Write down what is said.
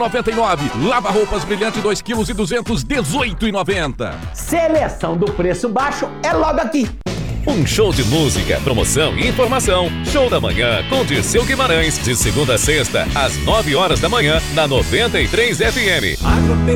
99. Lava roupas brilhante 2 kg e 200, 18,90. Seleção do preço baixo é logo aqui. Um show de música, promoção e informação. Show da Manhã com Dirceu Guimarães, de segunda a sexta, às 9 horas da manhã, na 93 FM.